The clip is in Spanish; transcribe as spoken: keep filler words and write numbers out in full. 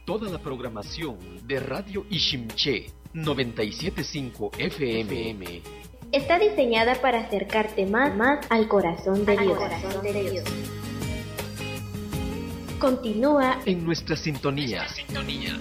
Toda la programación de Radio Ishimché noventa y siete punto cinco F M está diseñada para acercarte más, más al corazón de Dios. Corazón de Dios. Continúa en nuestra sintonía. Nuestra sintonía.